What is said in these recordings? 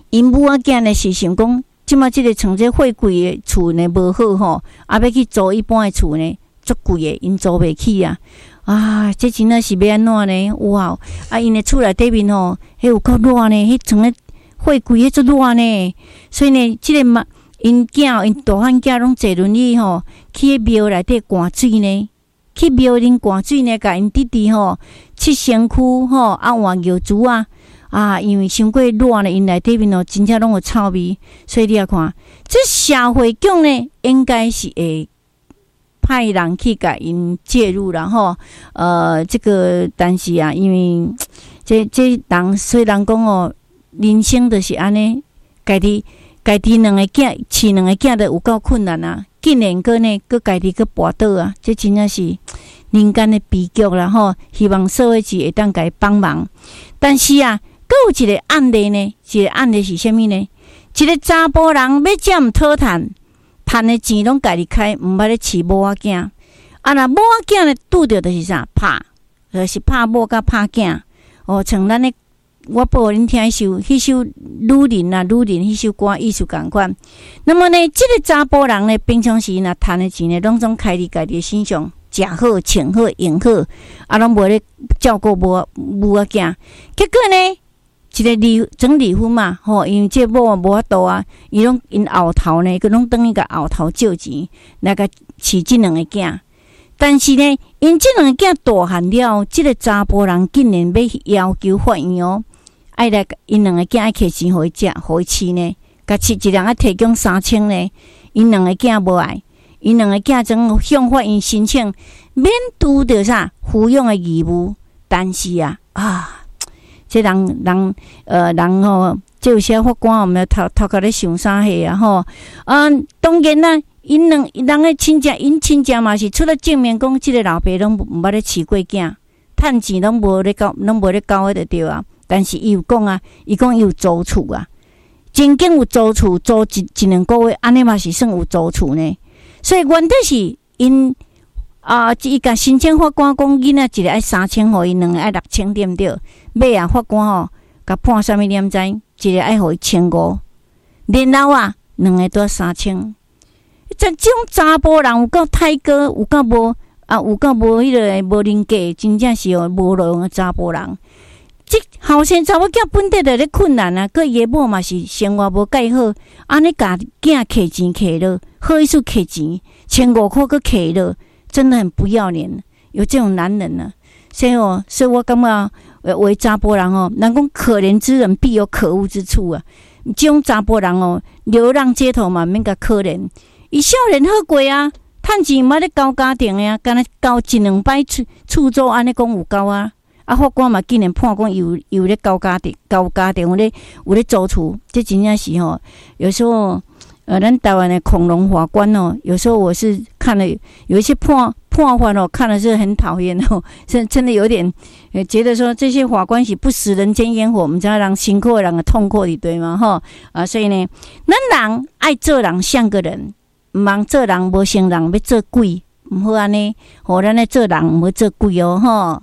因母仔囝呢是想讲，即马即个像这货柜的厝呢无好吼，啊要去租一般的厝呢，足贵的，因租袂起啊！啊，这真正是要安怎呢？哇！啊，因的厝内底面吼，迄有够热呢，迄像咧货柜迄足热呢，所以呢，即个嘛，因囝因大汉囝拢坐轮椅吼，去迄庙内底灌水呢，去庙里灌水呢，甲因弟弟吼切身躯吼，啊换药珠啊。啊，因为伤过热呢，因内底面哦，真正拢有臭味，所以你也看，这社会局呢，应该是会派人去甲因介入，然后这个但是啊，因为这人虽然讲哦，人生就是安尼，家己两个囝饲两个囝都有够困难啊，竟然个呢，个家己个跋倒啊，这真正是人间的悲剧啦吼！希望社会局会当甲伊帮忙，但是啊。阁有一个案例呢，一个案例是啥物呢？一个查甫人要占讨趁的钱拢家己开，毋捌咧饲某仔囝。啊，若某仔囝呢拄着就是啥拍，就是拍某甲拍囝。哦，像咱咧，我报恁听迄首女人啊，女人迄首歌意思共款。那么呢，即个查甫人呢，平常时若趁的钱呢，拢总开伫家己的身上，食好、穿好、用好，啊，拢无咧照顾某仔囝。结果呢？一个整离婚嘛，吼，因为这某无法度啊，因后头呢，佮拢等于甲后头借钱来甲饲这两个囝。但是呢，因这两个囝大汉了，这个查甫人竟然要求法院哦，爱来因两个囝爱摕钱互伊食，互伊饲呢，甲一人提供3000呢，因两个囝无爱，因两个囝总向法院申请免拄着啥抚养的义务，但是啊。这人吼，这有些法官我们头壳咧想啥货啊吼？当然啦，因人的亲戚，因亲戚嘛是出来证明讲，这个老爸拢毋捌咧饲过囝，趁钱拢无咧交就对啊。但是伊有讲啊，伊讲伊有租厝啊，真经有租厝，租一两个月，安尼嘛是算有租厝呢。所以原底是因。伊甲申请法官讲，囡仔一个爱3000，互伊两个爱6000，对毋对？尾啊，法官吼，甲判啥物念知？一个爱互伊1500，然后啊，两个都要3000。这种查甫人有够太过，有够无迄个无人格，真正是哦无路用的查甫人。即后生查某囝本地就咧困难啊，佮伊某嘛是生活无介好，安尼甲囝摕钱摕落，好意思摕钱，1500块佮摕落。真的很不要脸，有这种男人呢，所以我感觉为查甫人哦，人讲可怜之人必有可恶之处啊。这种查甫人哦，流浪街头嘛，免甲可怜。伊少年好过啊，趁钱嘛咧交家庭呀，干那交一两摆厝租，安尼讲有够啊。啊，法官嘛竟然判讲有咧交家庭有咧租厝，这真正是吼，有时候。咱台湾的恐龙法官哦，有时候我是看了有一些判法哦，看了是很讨厌哦，真的有点觉得说这些法官是不食人间烟火，我们才让辛苦的人痛苦的对吗？哈所以呢，咱人爱做人像个人，唔通做人无像人要做鬼，唔好安尼，互咱咧做人唔好做鬼哦，哈。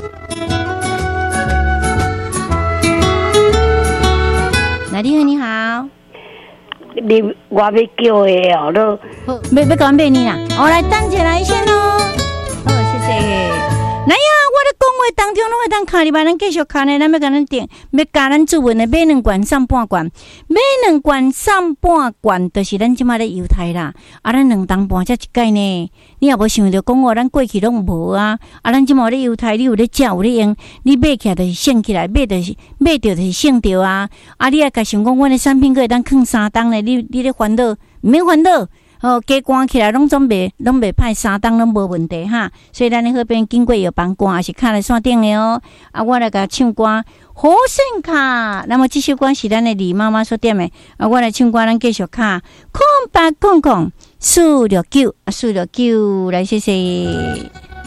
来，你好。 我要叫的哦，都好，要讲俾你啦。我来等下来先咯。好，谢谢。来呀，我咧讲话当中拢会当看哩吧？咱继续看咧，咱要甲咱定，要教咱作文的买2罐送半罐，买2罐送半罐，就是咱即马咧犹太啦。啊，咱2当半才一盖呢。你也无想着讲哦，咱过去拢无啊。啊，咱即马咧犹太，你有咧食，有咧用，你买起来就是省起来，买着就是省着啊。啊，你也甲想讲，阮的产品可会当放3当咧，你咧烦恼，毋免烦恼。加关起来拢袂歹，3当拢无问题哈。所以咱咧好边经过药房关，也是看咧线顶的哦。啊，我来甲唱歌《好声卡》。那么这首歌是咱的李妈妈所点的。啊，我来唱歌，咱继续卡。空白空空，469，469，来谢谢。